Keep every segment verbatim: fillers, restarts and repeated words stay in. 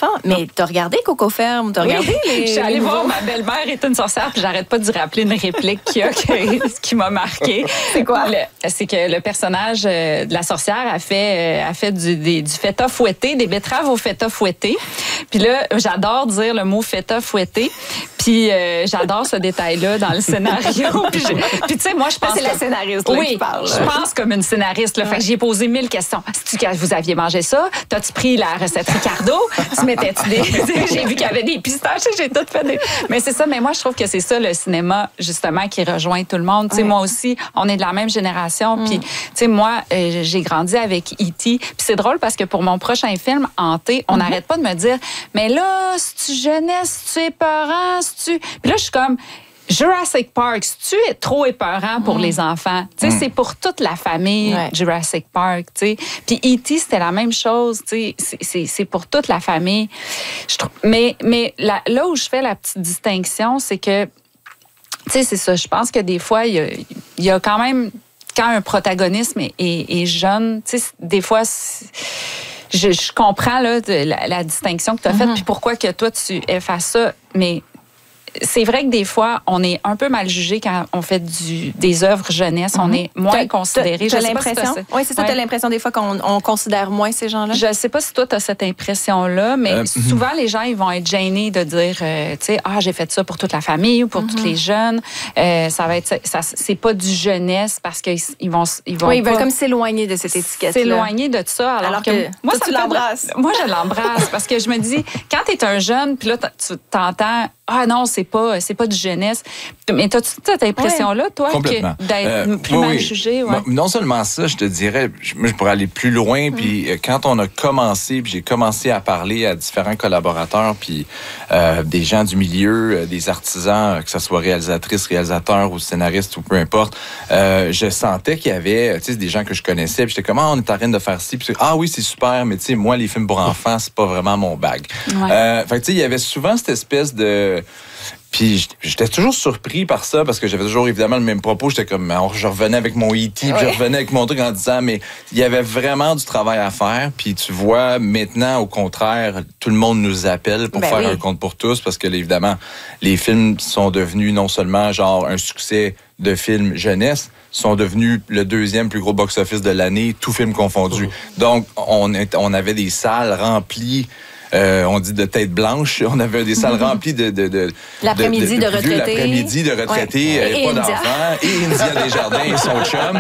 enfants. Mais t'as regardé Coco Ferme? T'as regardé oui. les... Je suis allée les voir ma belle-mère est une sorcière, puis j'arrête pas de lui rappeler une réplique qui, a, qui, qui m'a marquée. C'est quoi? C'est que le personnage de la sorcière a fait, a fait du, des, du feta fouetté, des betteraves au feta fouetté. Puis là, j'adore dire le mot feta fouetté. Puis euh, j'adore ce détail-là dans le scénario. Puis, puis tu sais, moi, je pense... C'est la que, scénariste là, oui, qui parle. Je pense comme une scénariste. Là. Ouais. Fait que j'ai posé mille questions. Est-ce que vous aviez mangé ça? T'as-tu pris la recette Ricardo? Tu mettais-tu des... J'ai vu qu'il y avait des pistaches, j'ai tout fait des... Mais c'est ça, mais moi, je trouve que c'est ça, le cinéma, justement, qui rejoint tout le monde. Tu sais, ouais. Moi aussi, on est de la même génération. Mm. Puis, tu sais, moi, euh, j'ai grandi avec E T. Puis c'est drôle parce que pour mon prochain film, Hanté, on n'arrête mm-hmm. pas de me dire, mais là, si tu jeunesse, si tu es peurant, si tu... Puis là, je suis comme... Jurassic Park, si tu es trop épeurant pour mm. les enfants, tu sais, mm. c'est pour toute la famille, ouais. Jurassic Park, tu sais. Puis E T, c'était la même chose, tu sais, c'est pour toute la famille. Je trouve, mais mais là, là où je fais la petite distinction, c'est que, tu sais, c'est ça, je pense que des fois, il y a, il y a quand même, quand un protagonisme est, est, est jeune, tu sais, des fois... Je, je comprends là, la, la distinction que tu as faite, mm-hmm. puis pourquoi que toi, tu effaces ça, mais... C'est vrai que des fois, on est un peu mal jugé quand on fait du, des œuvres jeunesse. Mm-hmm. On est moins considéré. J'ai l'impression. Si oui, c'est ça. Ouais. Tu as l'impression des fois qu'on on considère moins ces gens-là. Je ne sais pas si toi, tu as cette impression-là, mais euh, souvent, mm-hmm. les gens, ils vont être gênés de dire, euh, tu sais, ah, j'ai fait ça pour toute la famille ou pour mm-hmm. tous les jeunes. Euh, ça va être, ça, c'est pas du jeunesse parce qu'ils vont, ils vont. Oui, ils veulent pas comme s'éloigner de cette étiquette-là. S'éloigner de ça. Alors, alors que, que moi, toi, tu l'embrasses. Moi, je l'embrasse parce que je me dis, quand tu es un jeune, puis là, tu t'entends. Ah non, c'est pas, c'est pas du jeunesse. Mais t'as-tu cette impression-là, ouais. toi, Complètement. d'être euh, plus oui, mal oui. jugé? Ouais. Non seulement ça, je te dirais, moi, je pourrais aller plus loin. Mm. Puis quand on a commencé, puis j'ai commencé à parler à différents collaborateurs, puis euh, des gens du milieu, euh, des artisans, que ce soit réalisatrices, réalisateurs ou scénaristes ou peu importe, euh, je sentais qu'il y avait, tu sais, des gens que je connaissais. Puis j'étais comme, ah, on est en train de faire ci. Puis ah oui, c'est super, mais tu sais, moi, les films pour enfants, c'est pas vraiment mon bag. Ouais. Euh, fait que tu sais, il y avait souvent cette espèce de Puis j'étais toujours surpris par ça parce que j'avais toujours évidemment le même propos. J'étais comme, je revenais avec mon E T, puis je revenais avec mon truc en disant, mais il y avait vraiment du travail à faire. Puis tu vois, maintenant, au contraire, tout le monde nous appelle pour ben faire oui. un compte pour tous parce que, évidemment, les films sont devenus non seulement genre un succès de film jeunesse, sont devenus le deuxième plus gros box-office de l'année, tout film confondu. Oh. Donc, on, est, on avait des salles remplies. Euh, on dit de tête blanche. On avait des salles remplies de... de, de l'après-midi de, de, de, de retraités. L'après-midi de retraités, ouais. et, et pas d'enfants. Et India Desjardins et son chum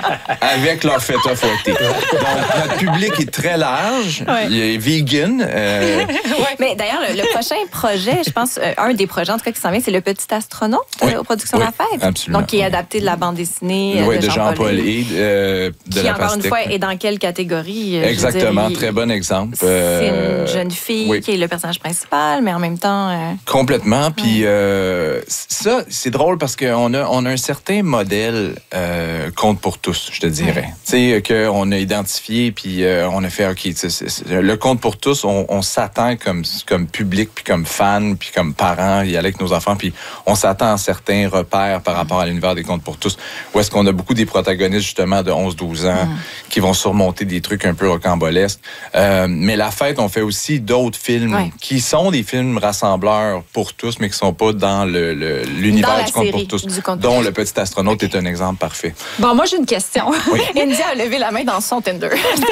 avec leur feta fouetté. Donc, notre public est très large. Ouais. Il est vegan. Euh... Ouais. Mais d'ailleurs, le, le prochain projet, je pense, euh, un des projets en tout cas qui s'en vient, c'est Le Petit Astronaute oui. aux Productions oui. La Fête. Absolument. Donc, qui est adapté de la bande dessinée oui, de, de Jean-Paul Hyde. Euh, de qui, la encore pastèque. une fois, est dans quelle catégorie? Exactement. Dire, très bon exemple. C'est euh... une jeune fille oui. qui est le personnage principal, mais en même temps... Euh... Complètement. Puis ouais. euh, ça, c'est drôle parce qu'on a, on a un certain modèle euh, compte pour tous, je te dirais. Ouais. Tu sais, qu'on a identifié, puis euh, on a fait, OK, c'est, c'est, le compte pour tous, on, on s'attend comme, comme public, puis comme fan, puis comme parents, y aller avec nos enfants, puis on s'attend à certains repères par rapport à l'univers des comptes pour tous. Où est-ce qu'on a beaucoup des protagonistes, justement, de onze douze ans, mm. qui vont surmonter des trucs un peu rocambolesques. Euh, mais La Fête, on fait aussi d'autres films ouais. qui sont des films rassembleurs pour tous, mais qui ne sont pas dans le, le, l'univers dans du compte pour tous, compte dont Le Petit Astronaute okay. est un exemple parfait. Bon, moi, j'ai une question. Oui. India a levé la main dans son Tinder.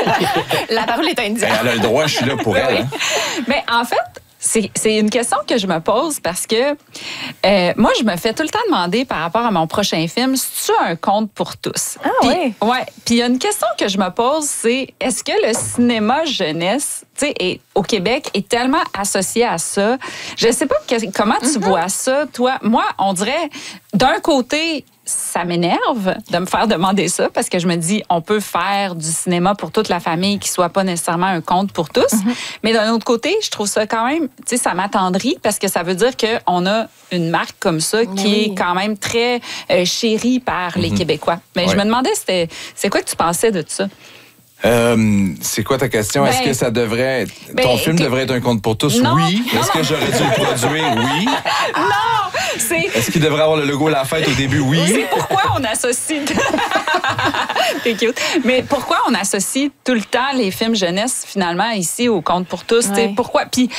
La parole est à India. Elle a le droit, je suis là pour elle. Hein. Mais en fait, C'est, c'est une question que je me pose parce que euh, moi, je me fais tout le temps demander par rapport à mon prochain film, c'est-tu un conte pour tous? Ah Puis, oui? Ouais. Puis il y a une question que je me pose, c'est est-ce que le cinéma jeunesse, tu sais, au Québec, est tellement associé à ça? Je sais pas que, comment tu mm-hmm. vois ça, toi. Moi, on dirait, d'un côté, ça m'énerve de me faire demander ça parce que je me dis, on peut faire du cinéma pour toute la famille qui soit pas nécessairement un conte pour tous. Mm-hmm. Mais d'un autre côté, je trouve ça quand même, tu sais, ça m'attendrit parce que ça veut dire qu'on a une marque comme ça qui oui. est quand même très euh, chérie par les mm-hmm. Québécois. Mais ouais. je me demandais, c'était, c'est quoi que tu pensais de ça? Euh, c'est quoi ta question? Ben, est-ce que ça devrait... Ben, ton film que... devrait être un conte pour tous? Non, oui. Non, Est-ce non. que j'aurais dû le produire? Oui. Non! C'est... Est-ce qu'il devrait avoir le logo La Fête au début? Oui. C'est pourquoi on associe... T'es cute. Mais pourquoi on associe tout le temps les films jeunesse, finalement, ici, au conte pour tous? Ouais. Pourquoi? Puis